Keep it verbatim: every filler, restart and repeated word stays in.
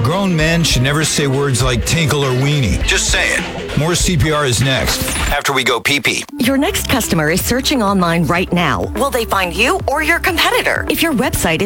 Grown men should never say words like tinkle or weenie. Just say it. More C P R is next, after we go pee-pee. Your next customer is searching online right now. Will they find you or your competitor? If your website is